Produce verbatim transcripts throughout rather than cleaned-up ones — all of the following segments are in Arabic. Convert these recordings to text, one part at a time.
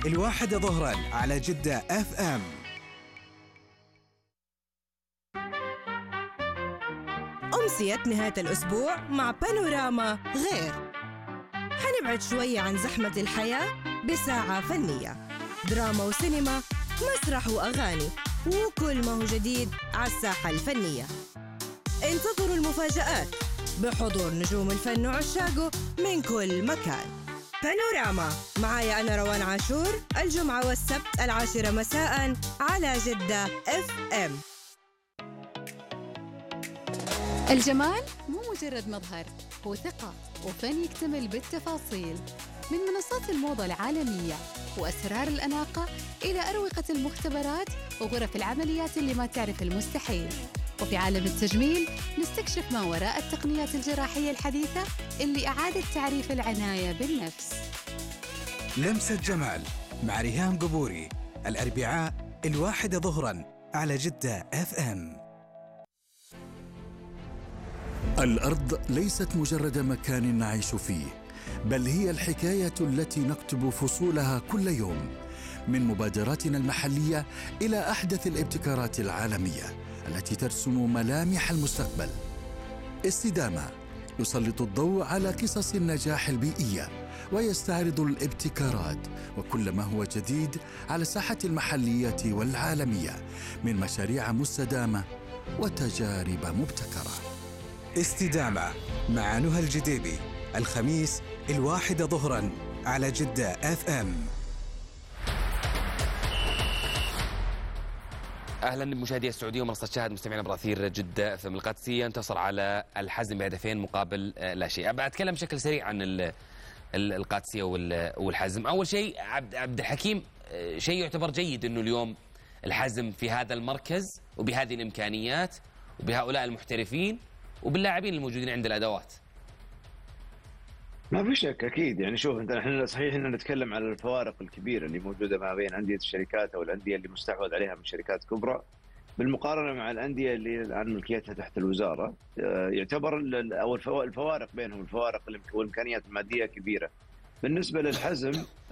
الواحدة ظهرا على جدة اف ام. أمسية نهاية الأسبوع مع بانوراما غير. حنبعد شوية عن زحمة الحياة بساعة فنية، دراما وسينما، مسرح وأغاني، وكل ما هو جديد على الساحة الفنية. انتظروا المفاجآت بحضور نجوم الفن وعشاقه من كل مكان. بانوراما معايا أنا روان عاشور، الجمعة والسبت العاشرة مساء على جدة اف ام. الجمال مو مجرد مظهر، هو ثقة وفن يكتمل بالتفاصيل. من منصات الموضة العالمية وأسرار الأناقة إلى أروقة المختبرات وغرف العمليات اللي ما تعرف المستحيل. وفي عالم التجميل نستكشف ما وراء التقنيات الجراحية الحديثة اللي أعادت تعريف العناية بالنفس. لمسة جمال مع ريهام قبوري، الأربعاء الواحدة ظهرا على جدة اف ام. الأرض ليست مجرد مكان نعيش فيه، بل هي الحكاية التي نكتب فصولها كل يوم، من مبادراتنا المحلية إلى أحدث الابتكارات العالمية التي ترسم ملامح المستقبل. استدامة يسلط الضوء على قصص النجاح البيئية ويستعرض الابتكارات وكل ما هو جديد على الساحة المحلية والعالمية من مشاريع مستدامة وتجارب مبتكرة. استدامة مع نهى الجديبي، الخميس الواحدة ظهرا على جدة اف ام. اهلا بمشاهدي السعوديه ومنصه شاهد، مستمعينا براثير جده في القادسيه انتصر على الحزم بهدفين مقابل لا شيء. ابى اتكلم بشكل سريع عن القادسيه والحزم. اول شيء عبد عبد الحكيم، شيء يعتبر جيد انه اليوم الحزم في هذا المركز وبهذه الامكانيات وبهؤلاء المحترفين وباللاعبين الموجودين عند الادوات. ما في شك اكيد. يعني شوف انت، احنا صحيح ان نتكلم على الفوارق الكبيره اللي موجوده ما بين انديه الشركات او الانديه اللي مستحوذ عليها من شركات كبرى بالمقارنه مع الانديه اللي الان ملكيتها تحت الوزاره. يعتبر او الفوارق بينهم، الفوارق والامكانيات الماديه كبيره. بالنسبه للحزم،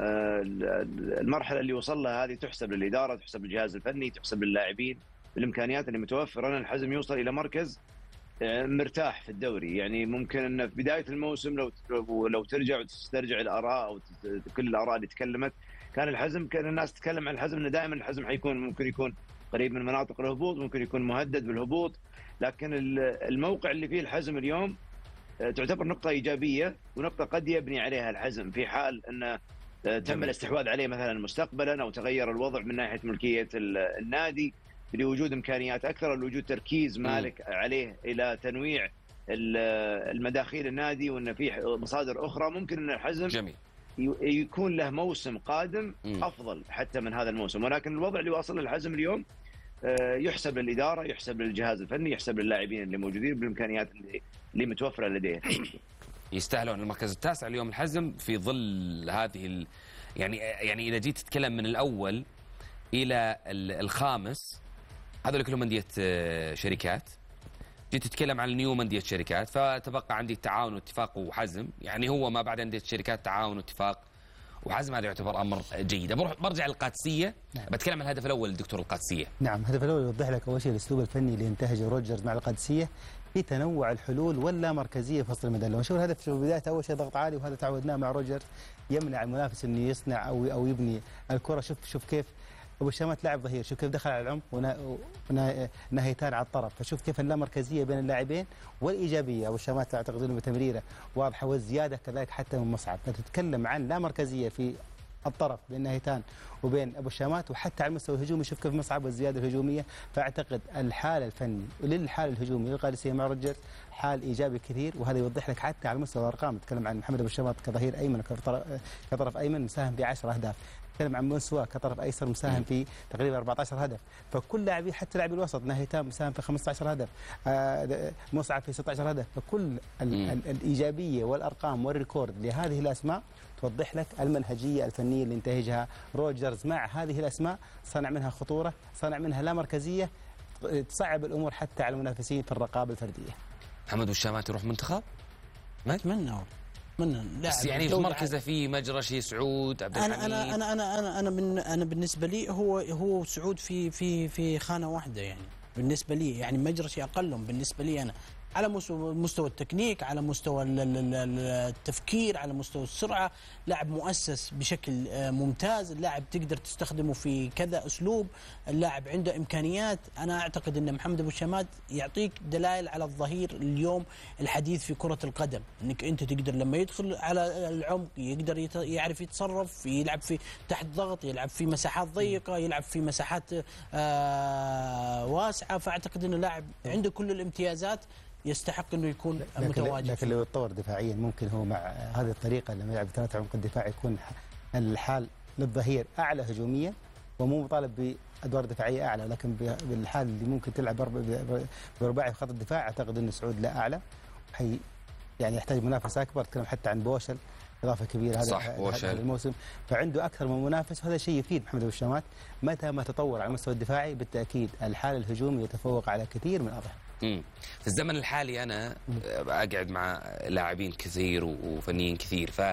المرحله اللي وصل لها هذه تحسب للاداره، تحسب للجهاز الفني، تحسب للاعبين، بالامكانيات اللي متوفره. الحزم يوصل الى مركز مرتاح في الدوري. يعني ممكن ان في بدايه الموسم لو لو ترجع وتسترجع الاراء او كل الاراء اللي تكلمت، كان الحزم كان الناس تتكلم عن الحزم انه دائما الحزم حيكون ممكن يكون قريب من مناطق الهبوط، ممكن يكون مهدد بالهبوط. لكن الموقع اللي فيه الحزم اليوم تعتبر نقطه ايجابيه ونقطه قد يبني عليها الحزم في حال انه تم الاستحواذ عليه مثلا مستقبلا او تغير الوضع من ناحيه ملكيه النادي، لوجود امكانيات اكثر، لوجود تركيز مالك عليه الى تنويع المداخيل النادي، وان في مصادر اخرى ممكن ان الحزم جميل يكون له موسم قادم افضل حتى من هذا الموسم. ولكن الوضع اللي واصل للحزم اليوم يحسب للاداره، يحسب للجهاز الفني، يحسب للاعبين اللي موجودين بالامكانيات اللي اللي متوفره لديه. يستاهلون المركز التاسع اليوم الحزم في ظل هذه ال... يعني يعني اذا جيت تتكلم من الاول الى الخامس، هذول كلهم أندية شركات. جيت تتكلم عن النيوم أندية شركات، فتبقى عندي التعاون واتفاق وحزم. يعني هو ما بعد أندية شركات تعاون واتفاق وحزم، هذا يعتبر أمر جيد. بروح برجع للقادسية. نعم. بتكلم عن الهدف الأول دكتور القادسية. نعم، الهدف الأول يوضح لك أول شيء الأسلوب الفني اللي انتهجه روجرز مع القادسية في تنوع الحلول ولا مركزية في وسط الميدان. لو نشوف الهدف في بدايته أول شيء ضغط عالي، وهذا تعودناه مع روجرز، يمنع المنافس إنه يصنع أو أو يبني الكرة. شوف شوف كيف أبو الشامات لاعب ظهير، شوف كيف دخل على العمق ونهيتان على الطرف، فشوف كيف اللامركزيه بين اللاعبين والايجابيه. ابو الشامات اعتقد انه بتمريره واضحه، والزياده كذلك حتى من مصعب. فتتكلم عن لا مركزيه في الطرف بين نهيتان وبين ابو الشامات، وحتى على المستوى الهجومي شوف كيف مصعب والزياده الهجوميه. فاعتقد الحال الفني وللحال الهجومي للقادسيه مع روجرز حال ايجابي كثير، وهذا يوضح لك حتى على مستوى الارقام. نتكلم عن محمد ابو الشامات كظهير ايمن كطرف ايمن مساهم ب عشرة اهداف، نتكلم عن بونسوا كطرف ايسر مساهم في تقريبا أربعة عشر هدف. فكل لاعبين حتى لاعبي الوسط ناهيتان مساهم في خمسة عشر هدف، آه مصعب في ستة عشر هدف. فكل ال ال الايجابيه والارقام والريكورد لهذه الاسماء توضح لك المنهجيه الفنيه اللي انتهجها روجرز مع هذه الاسماء. صنع منها خطوره، صنع منها لا مركزيه، تصعب الامور حتى على المنافسين في الرقابه الفرديه. محمد والشامات يروح منتخب؟ ما اتمنى اتمنى بس يعني في مركزه في مجرشي سعود عبد الحميد. انا انا انا انا انا انا, أنا بالنسبه لي هو هو سعود في في في خانه واحده يعني بالنسبه لي، يعني مجرشي اقلهم بالنسبه لي انا على مستوى مستوى التكنيك، على مستوى التفكير، على مستوى السرعه، لاعب مؤسس بشكل ممتاز، اللاعب تقدر تستخدمه في كذا اسلوب، اللاعب عنده امكانيات. انا اعتقد ان محمد ابو الشمات يعطيك دلائل على الظهير اليوم الحديث في كره القدم، انك انت تقدر لما يدخل على العمق يقدر يعرف يتصرف، يلعب في تحت ضغط، يلعب في مساحات ضيقه، يلعب في مساحات آه واسعه. فاعتقد انه لاعب عنده كل الامتيازات يستحق انه يكون لكن متواجد. لكن لو يتطور دفاعيا ممكن هو مع هذه الطريقه لما يلعب ثلاثه عمق الدفاع يكون الحال للظهير اعلى هجوميا ومو مطالب بادوار دفاعيه اعلى، لكن بالحال اللي ممكن تلعب برباعي في خط الدفاع اعتقد ان سعود لا اعلى، حي يعني يحتاج منافس اكبر. تكلم حتى عن بوشل اضافه كبيره هذا الموسم، فعنده اكثر من منافس، وهذا شيء يفيد محمد ابو الشمات. متى ما تطور على المستوى الدفاعي بالتاكيد الحال الهجومي يتفوق على كثير من الاضحى. امم في الزمن الحالي انا اقعد مع لاعبين كثير وفنيين كثير، ف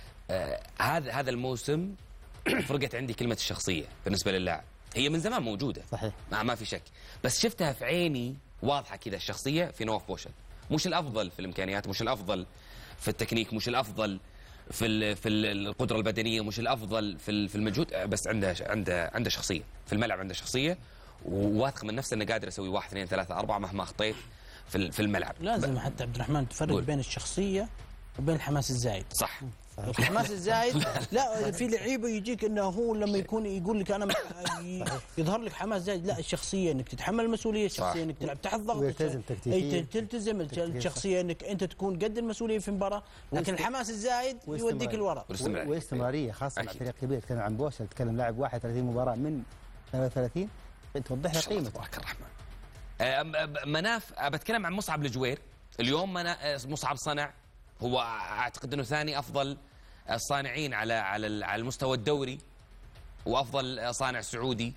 هذا هذا الموسم فرقت عندي كلمه الشخصيه بالنسبه للاعب، هي من زمان موجوده صحيح ما, ما في شك، بس شفتها في عيني واضحه كذا الشخصيه في نواف بوشل. مش الافضل في الامكانيات، مش الافضل في التكنيك، مش الافضل في في القدره البدنيه، مش الافضل في في المجهود، بس عنده عنده عنده شخصيه في الملعب، عنده شخصيه وواثق من نفسه انه قادر يسوي واحد اثنين ثلاثه اربعه مهما خطيت في في الملعب. لازم حتى عبد الرحمن تفرق بين الشخصيه وبين الحماس الزايد. صح. الحماس الزايد لا، في لعيبه يجيك انه هو لما يكون يقول لك انا يظهر لك حماس زايد، لا الشخصيه انك تتحمل المسؤوليه، الشخصيه انك تلعب تحت ضغط، وتلتزم تكتيكيا، تلتزم الشخصيه انك انت تكون قد المسؤوليه في المباراه، لكن الحماس الزايد يوديك لورا. واستمراريه خاصه مع فريق كبير. تكلم عن بوشل، تكلم لاعب واحد وثلاثين مباراه من ثلاثة وثلاثين، توضح له قيمته. تبارك الرحمن. مناف بتكلم عن مصعب الجوير اليوم. مصعب صنع، هو اعتقد انه ثاني افضل الصانعين على على على المستوى الدوري وافضل صانع سعودي،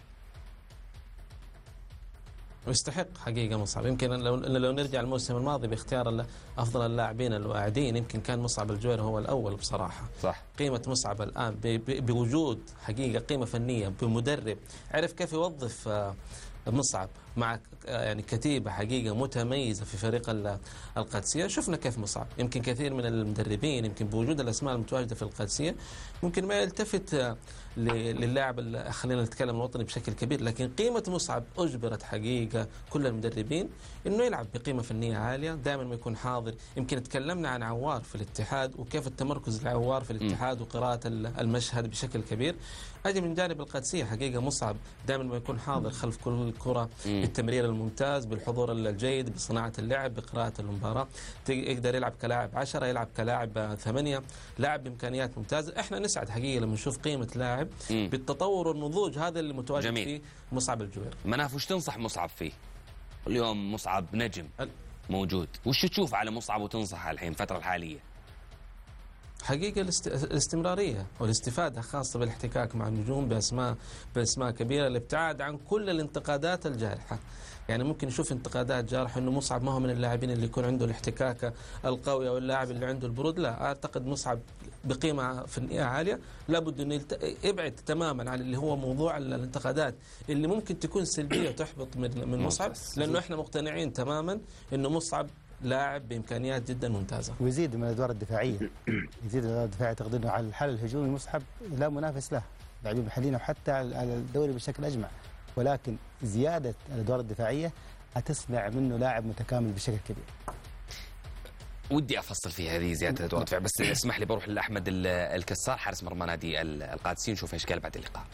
ويستحق حقيقه مصعب. يمكن لو لو نرجع الموسم الماضي باختيار افضل اللاعبين الواعدين يمكن كان مصعب الجوير هو الاول بصراحه. صح. قيمه مصعب الان بوجود حقيقه قيمه فنيه بمدرب عرف كيف يوظف مصعب مع يعني كتيبه حقيقه متميزه في فريق القادسيه. شفنا كيف مصعب يمكن كثير من المدربين يمكن بوجود الاسماء المتواجده في القادسيه ممكن ما يلتفت للاعب، خلينا نتكلم الوطني بشكل كبير، لكن قيمه مصعب اجبرت حقيقه كل المدربين انه يلعب بقيمه فنيه عاليه، دائما ما يكون حاضر. يمكن تكلمنا عن عوار في الاتحاد وكيف التمركز العوار في الاتحاد وقراءه المشهد بشكل كبير. اجي من جانب القادسيه حقيقه مصعب دائما ما يكون حاضر خلف كل كره، بالتمرير الممتاز، بالحضور الجيد، بصناعه اللعب، بقراءه المباراه. يقدر يلعب كلاعب عشرة، يلعب كلاعب ثمانية، لاعب بامكانيات ممتازه. احنا نسعد حقيقه لما نشوف قيمه لاعب مم. بالتطور والنضوج هذا اللي متواجد جميل. فيه مصعب الجوير. مناف وش تنصح مصعب فيه؟ اليوم مصعب نجم موجود، وش تشوف على مصعب وتنصح الحين الفتره الحاليه؟ حقيقة الاستمرارية والاستفادة خاصة بالاحتكاك مع النجوم بأسماء بأسماء كبيرة، الابتعاد عن كل الانتقادات الجارحة. يعني ممكن نشوف انتقادات جارحة انه مصعب ما هو من اللاعبين اللي يكون عنده الاحتكاك القوي او اللاعب اللي عنده البرود، لا اعتقد مصعب بقيمة فنية عالية لابد انه يلت... يبعد تماما عن اللي هو موضوع الانتقادات اللي ممكن تكون سلبية وتحبط من من مصعب، لانه احنا مقتنعين تماما انه مصعب لاعب بامكانيات جدا ممتازه. ويزيد من الادوار الدفاعيه، يزيد من الادوار الدفاعيه. اعتقد انه على الحال الهجومي مصعب لا منافس له، لاعبين محليين وحتى على الدوري بشكل اجمع، ولكن زياده الادوار الدفاعيه هتصنع منه لاعب متكامل بشكل كبير. ودي افصل في هذه زياده الادوار الدفاعيه، بس اسمح لي بروح لاحمد الكسار حارس مرمى نادي القادسيه نشوف ايش قال بعد اللقاء.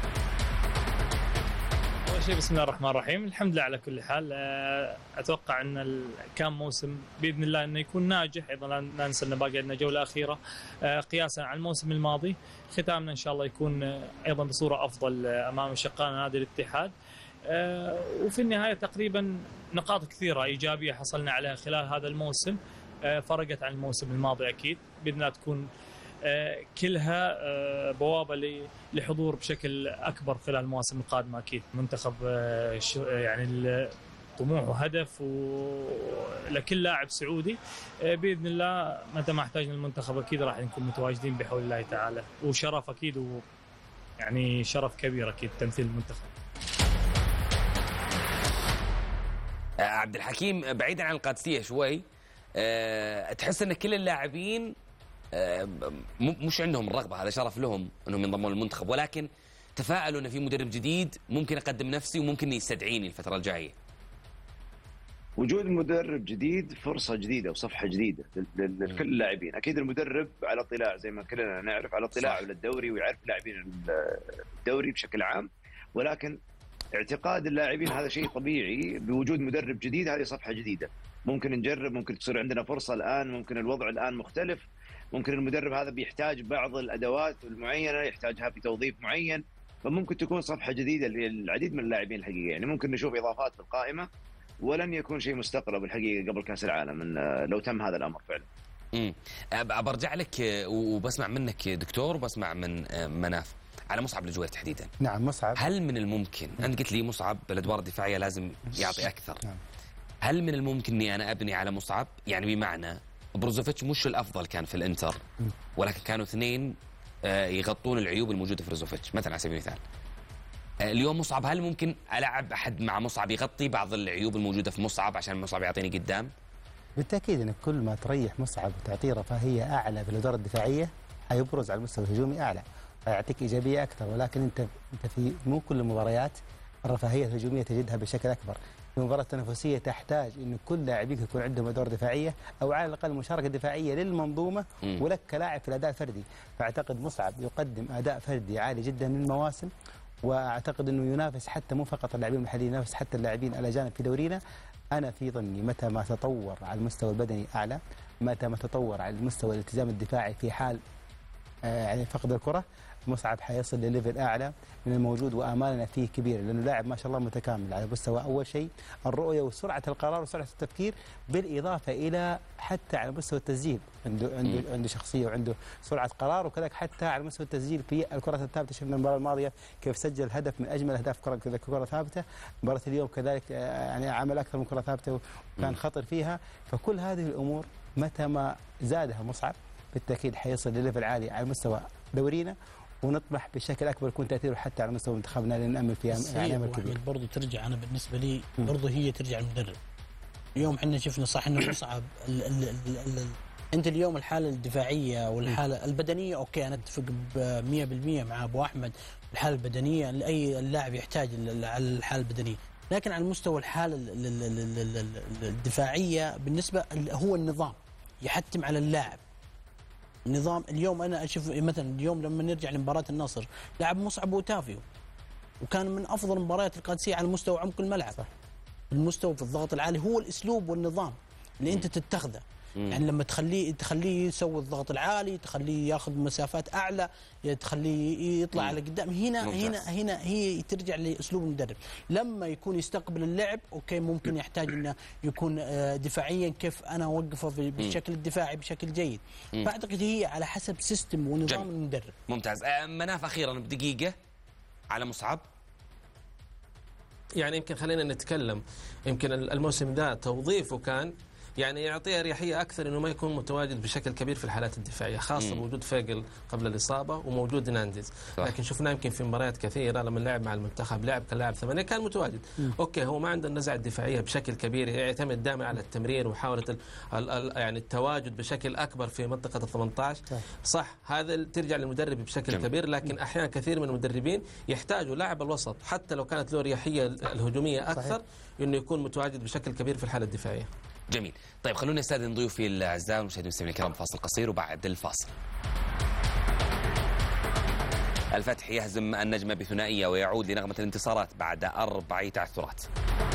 بسم الله الرحمن الرحيم. الحمد لله على كل حال. اتوقع ان كان موسم باذن الله انه يكون ناجح، ايضا لا ننسى ان باقي لنا جوله اخيره قياسا على الموسم الماضي. ختامنا ان شاء الله يكون ايضا بصوره افضل امام شقائنا نادي الاتحاد. وفي النهايه تقريبا نقاط كثيره ايجابيه حصلنا عليها خلال هذا الموسم، فرقت عن الموسم الماضي اكيد. باذن الله تكون كلها بوابه لحضور بشكل اكبر خلال المواسم القادمه. اكيد منتخب يعني طموح وهدف ولكل لاعب سعودي. باذن الله متى ما احتاجنا المنتخب اكيد راح نكون متواجدين بحول الله تعالى، وشرف اكيد ويعني شرف كبير اكيد تمثيل المنتخب. عبد الحكيم، بعيدا عن القادسيه شوي، أه تحس ان كل اللاعبين أه مش عندهم الرغبه، هذا شرف لهم انهم ينضمون للمنتخب، ولكن تفاءلوا ان في مدرب جديد ممكن اقدم نفسي وممكن يستدعيني الفتره الجايه. وجود مدرب جديد فرصه جديده وصفحه جديده لكل اللاعبين. اكيد المدرب على اطلاع زي ما كلنا نعرف، على اطلاع للدوري ويعرف لاعبين الدوري بشكل عام، ولكن اعتقاد اللاعبين هذا شيء طبيعي. بوجود مدرب جديد هذه صفحه جديده، ممكن نجرب، ممكن تصير عندنا فرصه الان، ممكن الوضع الان مختلف، ممكن المدرب هذا بيحتاج بعض الادوات المعينه يحتاجها في توظيف معين، فممكن تكون صفحه جديده للعديد من اللاعبين الحقيقه. يعني ممكن نشوف اضافات في القائمه ولن يكون شيء مستقرب الحقيقه قبل كاس العالم لو تم هذا الامر فعلا. امم برجع لك وبسمع منك دكتور وبسمع من مناف على مصعب الجوير تحديدا. نعم مصعب، هل من الممكن، انت قلت لي مصعب بالادوار الدفاعيه لازم يعطي اكثر، نعم. هل من الممكن اني انا ابني على مصعب؟ يعني بمعنى بروزوفيتش مش الافضل كان في الانتر، ولكن كانوا اثنين يغطون العيوب الموجوده في بروزوفيتش مثلا على سبيل المثال. اليوم مصعب، هل ممكن العب احد مع مصعب يغطي بعض العيوب الموجوده في مصعب عشان مصعب يعطيني قدام؟ بالتاكيد انك كل ما تريح مصعب وتعطيه رفاهيه اعلى في الادوار الدفاعيه حيبرز على المستوى الهجومي اعلى، يعطيك ايجابيه اكثر. ولكن انت انت في مو كل المباريات الرفاهيه الهجوميه تجدها بشكل اكبر. في مباراه تنافسيه تحتاج ان كل لاعبيك يكون عندهم ادوار دفاعيه او على الاقل مشاركه دفاعيه للمنظومه م. ولك كلاعب في الاداء الفردي. فاعتقد مصعب يقدم اداء فردي عالي جدا من المواسم، واعتقد انه ينافس حتى مو فقط اللاعبين المحليين، ينافس حتى اللاعبين الاجانب في دورينا. انا في ظني متى ما تطور على المستوى البدني اعلى، متى ما تطور على المستوى الالتزام الدفاعي في حال يعني فقد الكره، مصعب حيصل لليفل اعلى من الموجود، وامالنا فيه كبيره، لانه لاعب ما شاء الله متكامل على مستوى اول شيء الرؤيه وسرعه القرار وسرعه التفكير، بالاضافه الى حتى على مستوى التسجيل عنده عنده عنده شخصيه وعنده سرعه قرار، وكذلك حتى على مستوى التسجيل في الكرات الثابته. شفنا المباراه الماضيه كيف سجل هدف من اجمل اهداف كره كره ثابته، مباراه اليوم كذلك يعني عمل اكثر من كره ثابته وكان خطر فيها. فكل هذه الامور متى ما زادها مصعب بالتاكيد حيصل لليفل عالي على مستوى دورينا، ونطمح بشكل اكبر يكون تاثيره حتى على مستوى منتخبنا لنامل فيها يعني امل كبير. برضه ترجع، انا بالنسبه لي برضه هي ترجع المدرب. اليوم احنا شفنا صح انه مصعب ال ال ال ال انت اليوم الحاله الدفاعيه والحاله البدنيه اوكي، انا اتفق ب مئة بالمئة مع ابو احمد. الحاله البدنيه لاي اللاعب يحتاج على الحاله البدنيه، لكن على المستوى الحاله الدفاعيه بالنسبه هو النظام يحتم على اللاعب. النظام اليوم انا اشوف مثلا اليوم لما نرجع لمباراه النصر لاعب مصعب وتافيو، وكان من افضل مباريات القادسيه على مستوى عمق الملعب. صح. المستوى في الضغط العالي هو الاسلوب والنظام اللي انت تتخذه. مم. يعني لما تخليه تخليه يسوي الضغط العالي، تخليه ياخذ مسافات اعلى، تخليه يطلع مم. على قدام. هنا ممتاز. هنا هنا هي ترجع لاسلوب المدرب. لما يكون يستقبل اللعب اوكي ممكن يحتاج انه يكون دفاعيا كيف انا اوقفه بالشكل الدفاعي بشكل جيد. مم. فاعتقد هي على حسب سيستم ونظام جميل. المدرب. ممتاز. مناف اخيرا بدقيقه على مصعب. يعني يمكن خلينا نتكلم، يمكن الموسم ده توظيفه كان يعني يعطيه اريحيه اكثر انه ما يكون متواجد بشكل كبير في الحالات الدفاعيه، خاصه مم. بوجود فيجل قبل الاصابه وموجود نانديز. صح. لكن شفناه يمكن في مباريات كثيره لما لعب مع المنتخب لعب كلاعب ثمانيه كان متواجد. مم. اوكي هو ما عنده النزعه الدفاعيه بشكل كبير، يعتمد دائما على التمرير ومحاوله ال ال ال يعني التواجد بشكل اكبر في منطقه ال ثمانية عشر. صح, صح هذا ترجع للمدرب بشكل جميل. كبير، لكن احيانا كثير من المدربين يحتاجوا لاعب الوسط حتى لو كانت له اريحيه الهجوميه اكثر. صحيح. انه يكون متواجد بشكل كبير في الحاله الدفاعيه. جميل. طيب خلونا نستاذن ضيوفي الاعزاء والمشاهدين المستمعين الكرام فاصل قصير، وبعد الفاصل الفتح يهزم النجمة بثنائية ويعود لنغمة الانتصارات بعد أربع تعثرات.